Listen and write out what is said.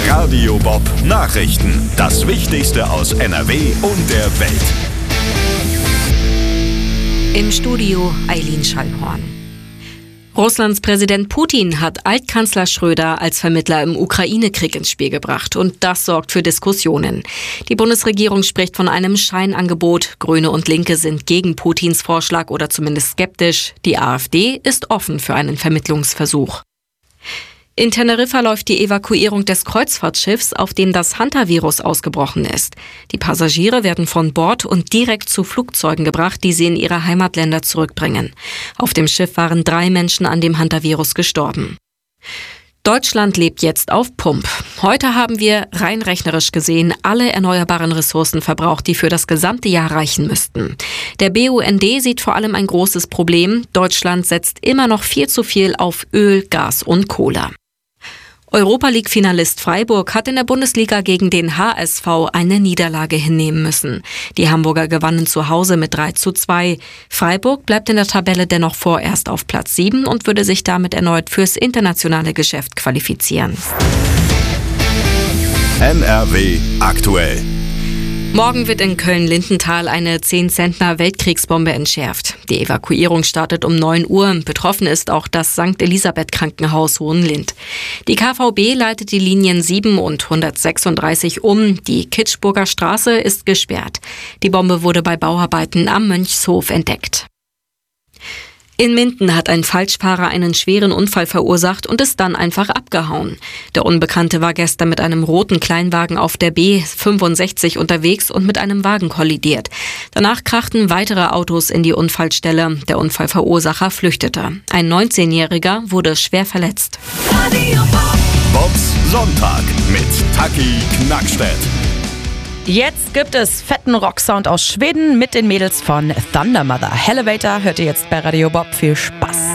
Radio Bob Nachrichten. Das Wichtigste aus NRW und der Welt. Im Studio Eileen Schallhorn. Russlands Präsident Putin hat Altkanzler Schröder als Vermittler im Ukraine-Krieg ins Spiel gebracht. Und das sorgt für Diskussionen. Die Bundesregierung spricht von einem Scheinangebot. Grüne und Linke sind gegen Putins Vorschlag oder zumindest skeptisch. Die AfD ist offen für einen Vermittlungsversuch. In Teneriffa läuft die Evakuierung des Kreuzfahrtschiffs, auf dem das Hantavirus ausgebrochen ist. Die Passagiere werden von Bord und direkt zu Flugzeugen gebracht, die sie in ihre Heimatländer zurückbringen. Auf dem Schiff waren 3 Menschen an dem Hantavirus gestorben. Deutschland lebt jetzt auf Pump. Heute haben wir rein rechnerisch gesehen alle erneuerbaren Ressourcen verbraucht, die für das gesamte Jahr reichen müssten. Der BUND sieht vor allem ein großes Problem. Deutschland setzt immer noch viel zu viel auf Öl, Gas und Kohle. Europa League-Finalist Freiburg hat in der Bundesliga gegen den HSV eine Niederlage hinnehmen müssen. Die Hamburger gewannen zu Hause mit 3:2. Freiburg bleibt in der Tabelle dennoch vorerst auf Platz 7 und würde sich damit erneut fürs internationale Geschäft qualifizieren. NRW aktuell. Morgen wird in Köln-Lindenthal eine 10-Zentner-Weltkriegsbombe entschärft. Die Evakuierung startet um 9 Uhr. Betroffen ist auch das St. Elisabeth-Krankenhaus Hohenlind. Die KVB leitet die Linien 7 und 136 um. Die Kitschburger Straße ist gesperrt. Die Bombe wurde bei Bauarbeiten am Mönchshof entdeckt. In Minden hat ein Falschfahrer einen schweren Unfall verursacht und ist dann einfach abgehauen. Der Unbekannte war gestern mit einem roten Kleinwagen auf der B65 unterwegs und mit einem Wagen kollidiert. Danach krachten weitere Autos in die Unfallstelle. Der Unfallverursacher flüchtete. Ein 19-Jähriger wurde schwer verletzt. Bobs Sonntag mit Taki Knackstedt. Jetzt gibt es fetten Rocksound aus Schweden mit den Mädels von Thundermother. Elevator hört ihr jetzt bei Radio Bob. Viel Spaß.